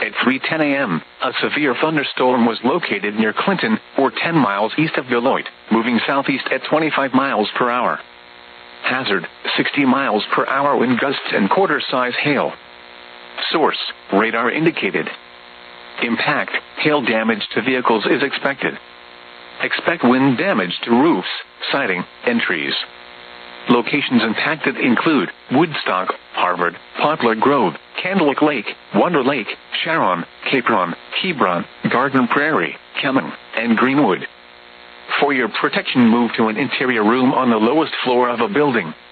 At 3:10 a.m., a severe thunderstorm was located near Clinton, or 10 miles east of Beloit, moving southeast at 25 miles per hour. Hazard, 60 miles per hour wind gusts and quarter-size hail. Source, radar indicated. Impact, hail damage to vehicles is expected. Expect wind damage to roofs, siding, and trees. Locations impacted include Woodstock, Harvard, Poplar Grove, Candlewick Lake, Wonder Lake, Sharon, Capron, Hebron, Garden Prairie, Kemen, and Greenwood. For your protection, move to an interior room on the lowest floor of a building.